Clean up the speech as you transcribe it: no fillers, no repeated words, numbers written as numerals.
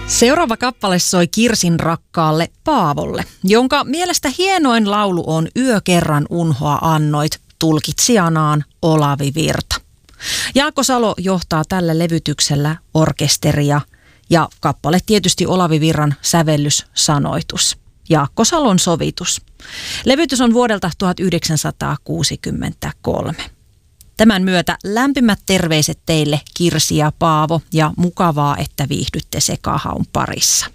Seuraava kappale soi Kirsin rakkaalle Paavolle, jonka mielestä hienoin laulu on Yö kerran unhoa annoit, tulkitsijanaan Olavi Virta. Jaakko Salo johtaa tällä levytyksellä orkesteria ja kappale tietysti Olavi Virran sävellyssanoitus. Jaakko Salon sovitus. Levytys on vuodelta 1963. Tämän myötä lämpimät terveiset teille Kirsi ja Paavo ja mukavaa, että viihdytte Sekahaun parissa.